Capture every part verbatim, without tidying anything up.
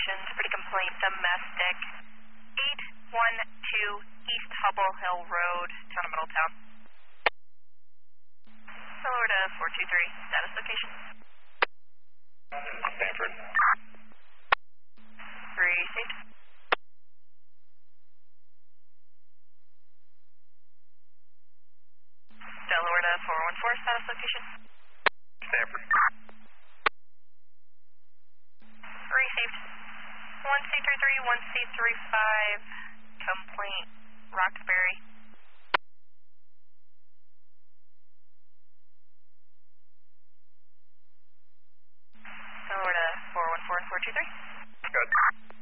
locations for the complaint, domestic, eight one two East Hubble Hill Road, town of Middletown. Florida four two three, status location. Stanford. Received. Delaware four one four, status location. Stanford. Received. one C three three, one C three five, complaint, Roxbury. Florida four one four and four two three. Good.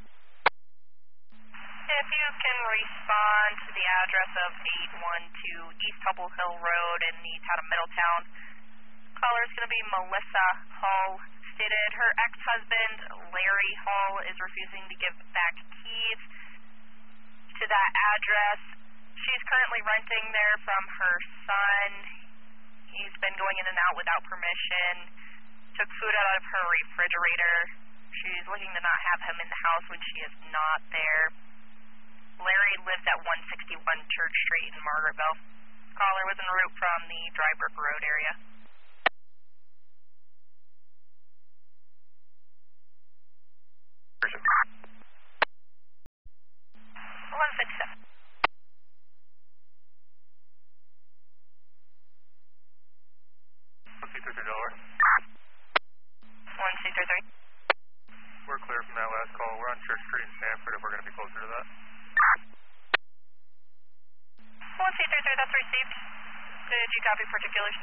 If you can respond to the address of eight one two East Hubble Hill Road in the town of Middletown. Caller is going to be Melissa Hall. Stated her ex-husband, Larry Hall, is refusing to give back keys to that address. She's currently renting there from her son. He's been going in and out without permission. Took food out of her refrigerator. She's looking to not have him in the house when she is not there. Larry lives at one sixty-one Church Street in Margaretville. Caller was en route from the Dry Brook Road area. eleven fifty-seven. one C three three Delaware. one C three three. We're clear from that last call. We're on Church Street in Stanford if we're going to be closer to that. one C three three, that's received. Did you copy particulars?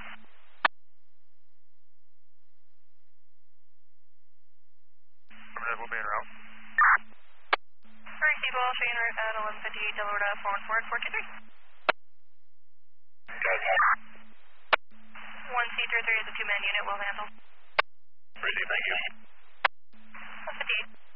Affirmative, we'll be en route. Receive all, train route at eleven fifty-eight Delaware four one four and four two three. one C three three is a two-man unit, will handle. Receive, thank you. one fifty-eight.